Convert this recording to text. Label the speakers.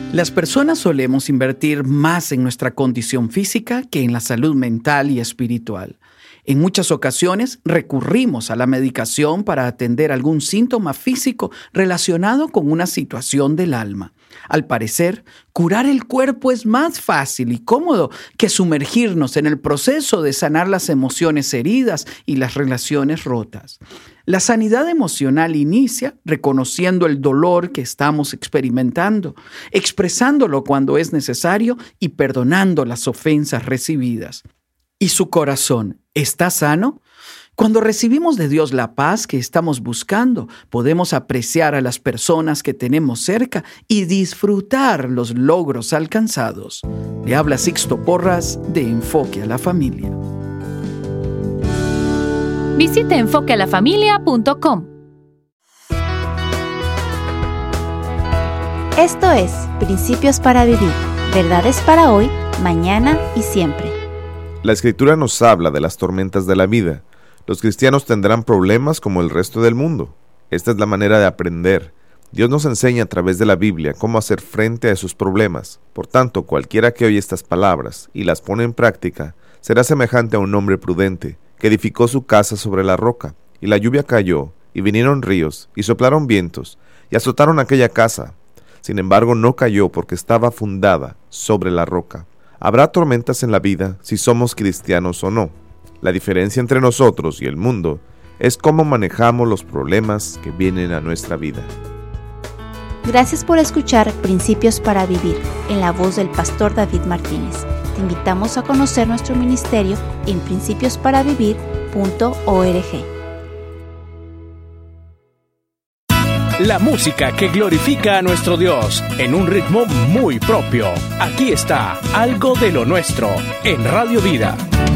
Speaker 1: Las personas solemos invertir más en nuestra condición física que en la salud mental y espiritual. En muchas ocasiones recurrimos a la medicación para atender algún síntoma físico relacionado con una situación del alma. Al parecer, curar el cuerpo es más fácil y cómodo que sumergirnos en el proceso de sanar las emociones heridas y las relaciones rotas. La sanidad emocional inicia reconociendo el dolor que estamos experimentando, expresándolo cuando es necesario y perdonando las ofensas recibidas. ¿Y su corazón está sano? Cuando recibimos de Dios la paz que estamos buscando, podemos apreciar a las personas que tenemos cerca y disfrutar los logros alcanzados. Le habla Sixto Porras de Enfoque a la Familia.
Speaker 2: Visite enfoquealafamilia.com.
Speaker 3: Esto es Principios para Vivir, verdades para hoy, mañana y siempre.
Speaker 4: La Escritura nos habla de las tormentas de la vida. Los cristianos tendrán problemas como el resto del mundo. Esta es la manera de aprender. Dios nos enseña a través de la Biblia cómo hacer frente a esos problemas. Por tanto, cualquiera que oye estas palabras y las pone en práctica, será semejante a un hombre prudente que edificó su casa sobre la roca. Y la lluvia cayó, y vinieron ríos, y soplaron vientos, y azotaron aquella casa. Sin embargo, no cayó porque estaba fundada sobre la roca. Habrá tormentas en la vida si somos cristianos o no. La diferencia entre nosotros y el mundo es cómo manejamos los problemas que vienen a nuestra vida.
Speaker 3: Gracias por escuchar Principios para Vivir, en la voz del pastor David Martínez. Te invitamos a conocer nuestro ministerio en principiosparavivir.org.
Speaker 5: La música que glorifica a nuestro Dios en un ritmo muy propio. Aquí está Algo de lo Nuestro en Radio Vida.